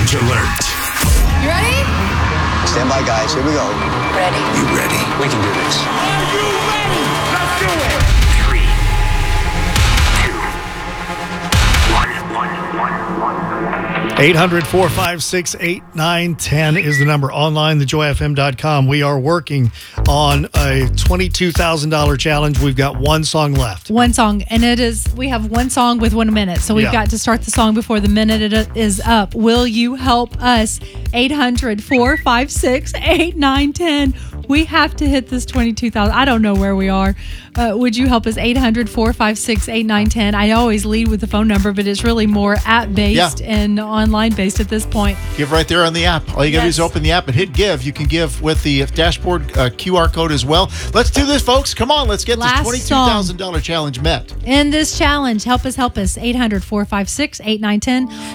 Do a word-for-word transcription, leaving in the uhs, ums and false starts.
Challenge alert. You ready? Stand by, guys. Here we go. Ready. You ready? We can do this. Are you ready? Let's do it. Three, two, one, one, one, one. eight hundred, four five six, eight nine one zero is the number. Online, the joy f m dot com. We are working on a twenty-two thousand dollars challenge. We've got one song left. One song, and it is, we have one song with one minute, so we've Yeah. got to start the song before the minute it is up. Will you help us? eight hundred, four five six, eight nine one zero. We have to hit this twenty-two thousand. I don't know where we are. Uh, would you help us? eight hundred, four five six, eight nine one zero. I always lead with the phone number, but it's really more app-based Yeah. and online-based at this point. Give right there on the app. All you got to do is Yes. open the app and hit give. You can give with the dashboard uh, Q R code as well. Let's do this, folks. Come on. Let's get Last this twenty-two thousand dollars challenge met. In this challenge, help us, help us. eight hundred, four five six, eight nine one zero.